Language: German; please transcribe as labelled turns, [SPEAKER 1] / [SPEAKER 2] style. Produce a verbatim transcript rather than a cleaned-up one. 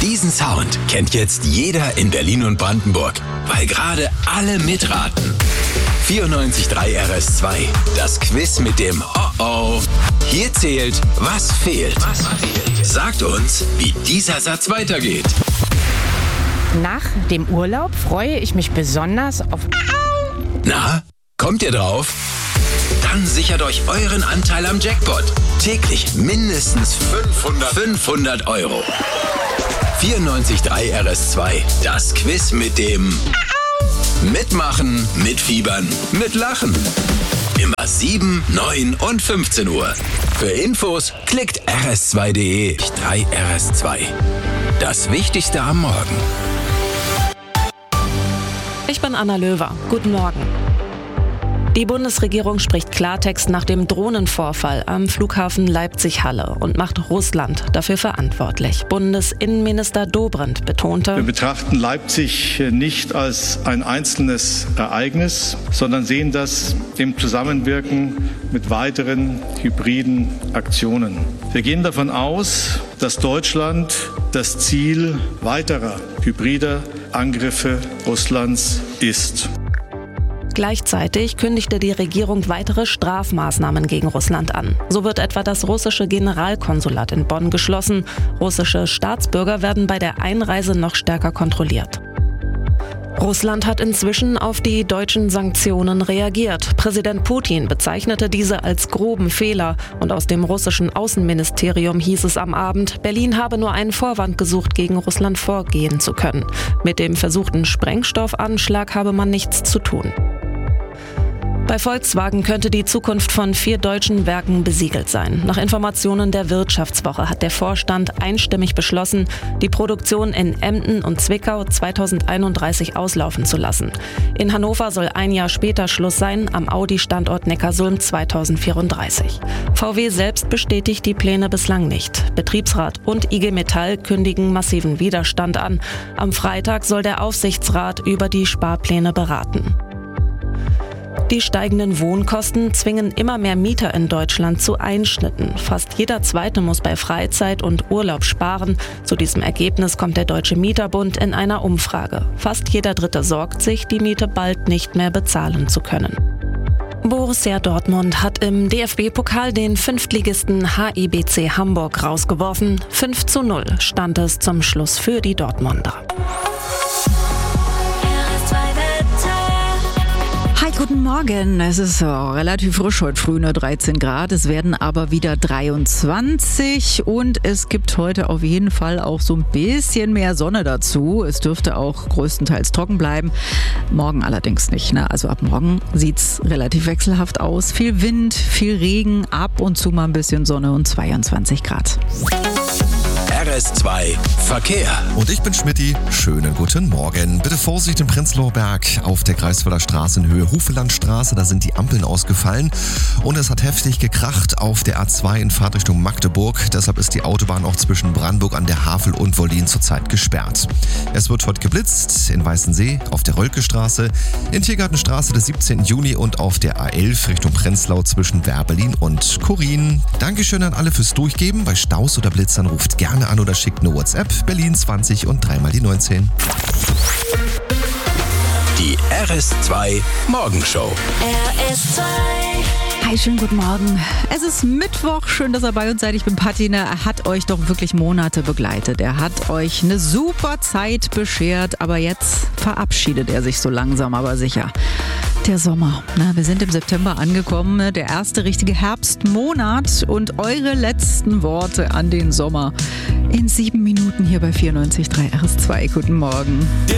[SPEAKER 1] Diesen Sound kennt jetzt jeder in Berlin und Brandenburg, weil gerade alle mitraten. vierundneunzig Komma drei R S zwei, das Quiz mit dem Oh-Oh. Hier zählt, was fehlt. Was fehlt? Sagt uns, wie dieser Satz weitergeht.
[SPEAKER 2] Nach dem Urlaub freue ich mich besonders auf...
[SPEAKER 1] Na, kommt ihr drauf? Dann sichert euch euren Anteil am Jackpot. Täglich mindestens fünfhundert, fünfhundert Euro. vierundneunzig Komma drei R S zwei, das Quiz mit dem Mitmachen, mitfiebern, mitlachen. Immer sieben, neun und fünfzehn Uhr. Für Infos klickt r s zwei punkt d e. drei R S zwei. Das Wichtigste am Morgen.
[SPEAKER 3] Ich bin Anna Löwer. Guten Morgen. Die Bundesregierung spricht Klartext nach dem Drohnenvorfall am Flughafen Leipzig-Halle und macht Russland dafür verantwortlich. Bundesinnenminister Dobrindt betonte:
[SPEAKER 4] Wir betrachten Leipzig nicht als ein einzelnes Ereignis, sondern sehen das im Zusammenwirken mit weiteren hybriden Aktionen. Wir gehen davon aus, dass Deutschland das Ziel weiterer hybrider Angriffe Russlands ist.
[SPEAKER 3] Gleichzeitig kündigte die Regierung weitere Strafmaßnahmen gegen Russland an. So wird etwa das russische Generalkonsulat in Bonn geschlossen. Russische Staatsbürger werden bei der Einreise noch stärker kontrolliert. Russland hat inzwischen auf die deutschen Sanktionen reagiert. Präsident Putin bezeichnete diese als groben Fehler. Und aus dem russischen Außenministerium hieß es am Abend, Berlin habe nur einen Vorwand gesucht, gegen Russland vorgehen zu können. Mit dem versuchten Sprengstoffanschlag habe man nichts zu tun. Bei Volkswagen könnte die Zukunft von vier deutschen Werken besiegelt sein. Nach Informationen der Wirtschaftswoche hat der Vorstand einstimmig beschlossen, die Produktion in Emden und Zwickau zweitausendeinunddreißig auslaufen zu lassen. In Hannover soll ein Jahr später Schluss sein, am Audi-Standort Neckarsulm zweitausendvierunddreißig. V W selbst bestätigt die Pläne bislang nicht. Betriebsrat und I G Metall kündigen massiven Widerstand an. Am Freitag soll der Aufsichtsrat über die Sparpläne beraten. Die steigenden Wohnkosten zwingen immer mehr Mieter in Deutschland zu Einschnitten. Fast jeder Zweite muss bei Freizeit und Urlaub sparen. Zu diesem Ergebnis kommt der Deutsche Mieterbund in einer Umfrage. Fast jeder Dritte sorgt sich, die Miete bald nicht mehr bezahlen zu können. Borussia Dortmund hat im D F B-Pokal den Fünftligisten H I B C Hamburg rausgeworfen. fünf zu null stand es zum Schluss für die Dortmunder.
[SPEAKER 5] Guten Morgen, es ist äh, relativ frisch heute früh, nur dreizehn Grad, es werden aber wieder dreiundzwanzig und es gibt heute auf jeden Fall auch so ein bisschen mehr Sonne dazu. Es dürfte auch größtenteils trocken bleiben, morgen allerdings nicht, ne? Also ab morgen sieht es relativ wechselhaft aus, viel Wind, viel Regen, ab und zu mal ein bisschen Sonne und zweiundzwanzig Grad.
[SPEAKER 1] R S zwei Verkehr.
[SPEAKER 6] Und ich bin Schmidti. Schönen guten Morgen. Bitte Vorsicht im Prenzlauer Berg auf der Greifswalder Straße in Höhe Hufelandstraße. Da sind die Ampeln ausgefallen und es hat heftig gekracht auf der A zwei in Fahrtrichtung Magdeburg. Deshalb ist die Autobahn auch zwischen Brandenburg an der Havel und Wollin zurzeit gesperrt. Es wird heute geblitzt in Weißensee, auf der Rölke-Straße, in Tiergartenstraße des siebzehnten Juni und auf der A elf Richtung Prenzlau zwischen Werbelin und Korin. Dankeschön an alle fürs Durchgeben. Bei Staus oder Blitzern ruft gerne an oder schickt eine WhatsApp. Berlin zwanzig und dreimal die neunzehn.
[SPEAKER 1] Die R S zwei Morgenshow.
[SPEAKER 7] R S zwei.
[SPEAKER 5] Hi, schönen guten Morgen. Es ist Mittwoch, schön, dass ihr bei uns seid. Ich bin Patina. Er hat euch doch wirklich Monate begleitet. Er hat euch eine super Zeit beschert, aber jetzt verabschiedet er sich so langsam, aber sicher. Der Sommer. Na, wir sind im September angekommen, der erste richtige Herbstmonat und eure letzten Worte an den Sommer in sieben Minuten hier bei vierundneunzig Komma drei R S zwei. Guten Morgen.